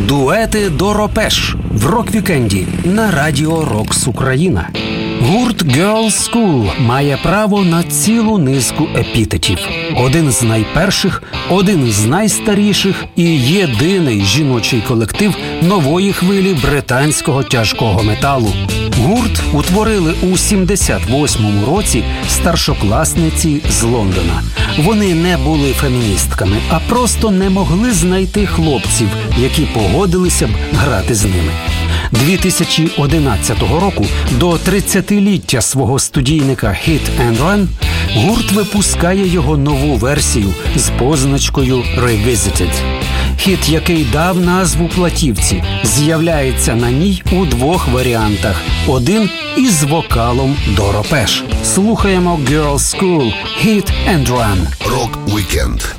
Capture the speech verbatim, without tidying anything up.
Дуети Доропеш в рок-вікенді на радіо Рокс Україна. Гурт Girls' School має право на цілу низку епітетів. Один з найперших, один з найстаріших і єдиний жіночий колектив нової хвилі британського тяжкого металу. Гурт утворили у сімдесят восьмому році старшокласниці з Лондона. Вони не були феміністками, а просто не могли знайти хлопців, які погодилися б грати з ними. дві тисячі одинадцятого року, до тридцятиліття свого студійника Hit and Run, гурт випускає його нову версію з позначкою Revisited. Хіт, який дав назву платівці, з'являється на ній у двох варіантах. Один із вокалом Доропеш. Слухаємо Girls' School, Hit and Run. Рок-вікенд.